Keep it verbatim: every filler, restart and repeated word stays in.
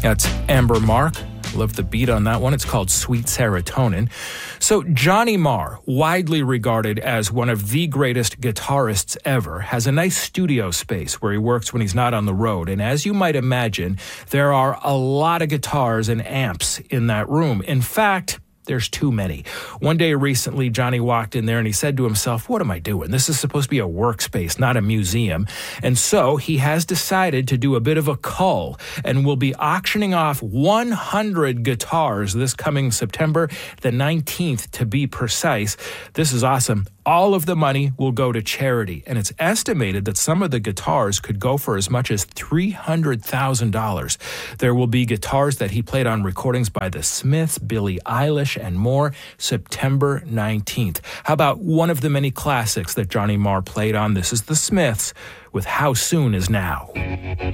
That's Amber Mark. Love the beat on that one. It's called Sweet Serotonin. So Johnny Marr, widely regarded as one of the greatest guitarists ever, has a nice studio space where he works when he's not on the road. And as you might imagine, there are a lot of guitars and amps in that room. In fact, there's too many. One day recently, Johnny walked in there and he said to himself, what am I doing? This is supposed to be a workspace, not a museum. And so he has decided to do a bit of a cull and will be auctioning off one hundred guitars this coming September the nineteenth, to be precise. This is awesome. All of the money will go to charity, and it's estimated that some of the guitars could go for as much as three hundred thousand dollars. There will be guitars that he played on recordings by the Smiths, Billie Eilish, and more, September nineteenth. How about one of the many classics that Johnny Marr played on? This is the Smiths with How Soon Is Now.